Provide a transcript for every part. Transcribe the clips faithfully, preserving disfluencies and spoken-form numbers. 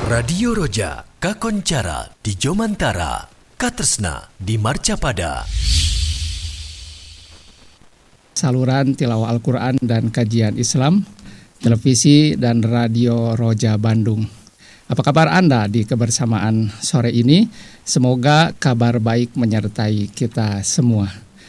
Radio Roja kakoncara di Jomantara, katresna di Marcapada. Saluran tilawah Al-Quran dan kajian Islam, televisi dan radio Roja Bandung. Apa kabar Anda di kebersamaan sore ini? Semoga kabar baik menyertai kita semua.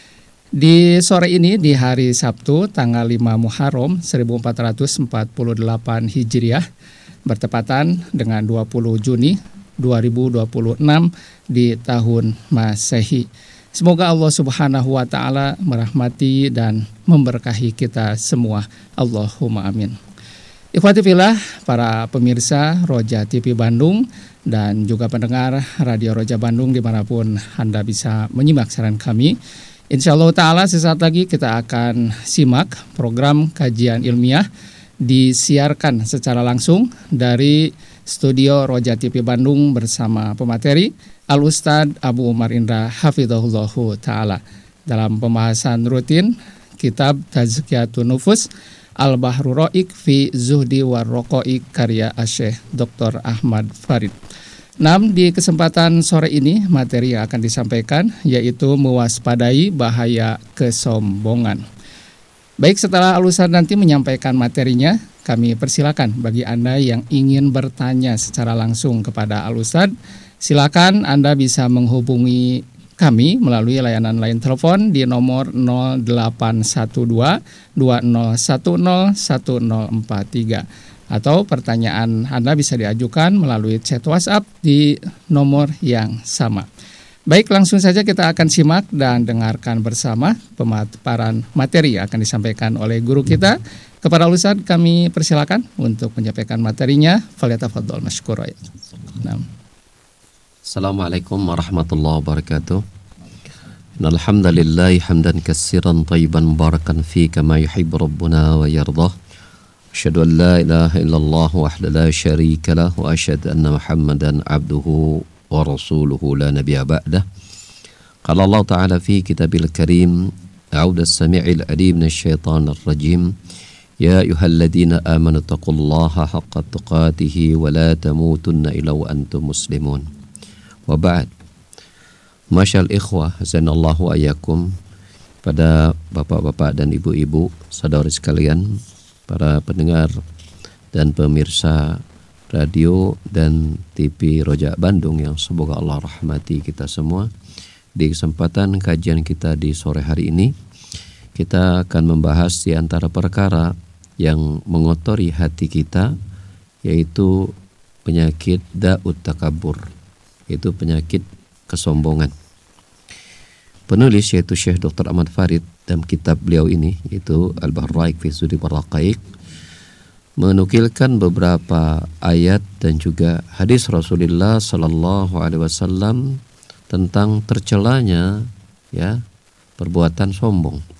Di sore ini di hari Sabtu tanggal lima Muharram seribu empat ratus empat puluh delapan Hijriah bertepatan dengan dua puluh Juni dua ribu dua puluh enam di tahun Masehi. Semoga Allah Subhanahu wa taala merahmati dan memberkahi kita semua. Allahumma amin. Ikhwati fillah, para pemirsa Roja T V Bandung dan juga pendengar Radio Roja Bandung dimanapun Anda bisa menyimak siaran kami. Insyaallah ta'ala sesaat lagi kita akan simak program kajian ilmiah disiarkan secara langsung dari studio Roja T V Bandung bersama pemateri Al-Ustadz Abu Umar Indra Hafidhahullahu ta'ala dalam pembahasan rutin kitab Tazkiyatun Nufus Al-Bahru Ro'ik fi Zuhdi war Roqo'ik karya Asy-Syaikh Doktor Ahmad Farid. Nah, di kesempatan sore ini materi yang akan disampaikan yaitu mewaspadai bahaya kesombongan. Baik, setelah Al-Ustadz nanti menyampaikan materinya, kami persilakan bagi Anda yang ingin bertanya secara langsung kepada Al-Ustadz, silakan Anda bisa menghubungi kami melalui layanan line telepon di nomor nol delapan satu dua dua nol satu nol satu nol empat tiga. Atau pertanyaan Anda bisa diajukan melalui chat WhatsApp di nomor yang sama. Baik, langsung saja kita akan simak dan dengarkan bersama pemaparan materi yang akan disampaikan oleh guru kita. Kepada Ustadz kami persilakan untuk menyampaikan materinya. Falyatafadhol masykuran. Nah. Assalamualaikum warahmatullahi wabarakatuh. Alhamdulillahi hamdan katsiran thayyiban barakan fi kama yuhibbu rabbuna wa yardah. Asyhadu an la ilaha illallah wahdahu la syarika lah wa asyhadu anna Muhammadan abduhu wa rasuluhu la nabiyya ba'dah. Qala Allah ta'ala fi kitabil karim, a'udzu as-sami'il alim minasyaitonir rajim. Ya ayyuhalladzina amanu taqullaha haqqa tuqatih wa la tamutunna illa wa antum muslimun. Wa ba'd. Masyal ikhwah azanallahu ayyakum, pada bapak-bapak dan ibu-ibu, saudara sekalian, para pendengar dan pemirsa radio dan T V Roja Bandung yang semoga Allah rahmati kita semua. Di kesempatan kajian kita di sore hari ini, kita akan membahas di antara perkara yang mengotori hati kita, yaitu penyakit da'ut takabur, yaitu penyakit kesombongan. Penulis yaitu Syekh Doktor Ahmad Farid dalam kitab beliau ini yaitu Al-Bahru Ro'ik fi Zuhdi war Roqo'ik menukilkan beberapa ayat dan juga hadis Rasulullah sallallahu alaihi wasallam tentang tercelanya ya perbuatan sombong.